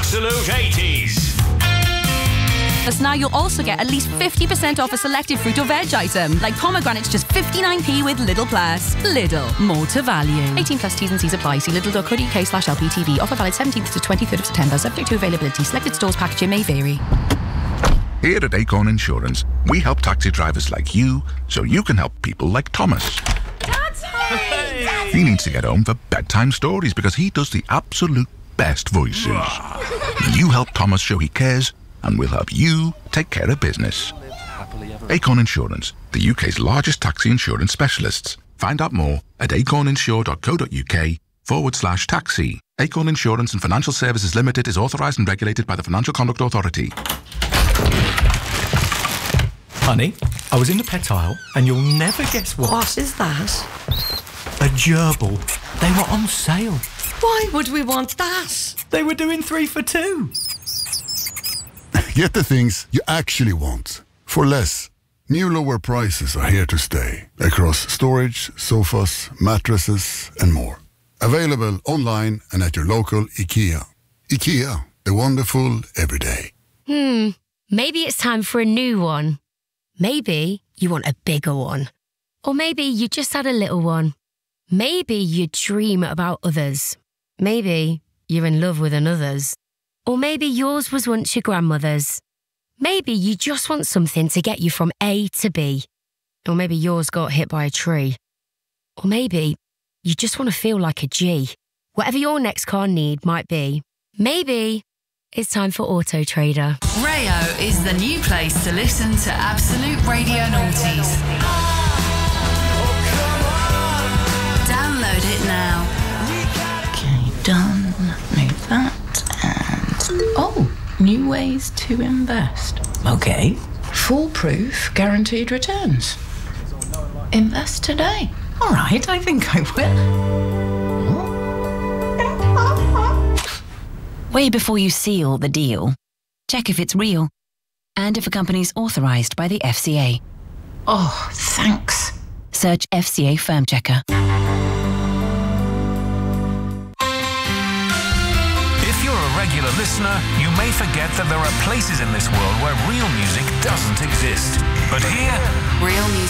Absolute 80s. Plus now you'll also get at least 50% off a selected fruit or veg item, like pomegranates just 59p with Lidl Plus. Lidl, more to value. 18 plus T's and C's apply. See lidl.co.uk/LPTV. Offer valid 17th to 23rd of September, subject to availability. Selected stores packaging may vary. Here at Acorn Insurance, we help taxi drivers like you so you can help people like Thomas. Daddy! He needs to get home for bedtime stories because he does the absolute best voices. You help Thomas show he cares, and we'll help you take care of business. Acorn Insurance, the UK's largest taxi insurance specialists. Find out more at acorninsure.co.uk/taxi. Acorn Insurance and Financial Services Limited is authorised and regulated by the Financial Conduct Authority. Honey, I was in the pet aisle and you'll never guess what. What is that? A gerbil. They were on sale. Why would we want that? They were doing 3 for 2. Get the things you actually want for less. New lower prices are here to stay across storage, sofas, mattresses and more. Available online and at your local IKEA. IKEA, the wonderful everyday. Maybe it's time for a new one. Maybe you want a bigger one. Or maybe you just had a little one. Maybe you dream about others. Maybe you're in love with another's. Or maybe yours was once your grandmother's. Maybe you just want something to get you from A to B. Or maybe yours got hit by a tree. Or maybe you just want to feel like a G. Whatever your next car need might be, maybe it's time for Auto Trader. Rayo is the new place to listen to Absolute Radio Noughties. Download it now. Okay, done. Move that and... Oh, new ways to invest. Okay. Foolproof guaranteed returns. Invest today. All right, I think I will. Way before you seal the deal, check if it's real and if a company's authorised by the FCA. Oh, thanks. Search FCA Firm Checker. If you're a regular listener, you may forget that there are places in this world where real music doesn't exist. But here, Real music.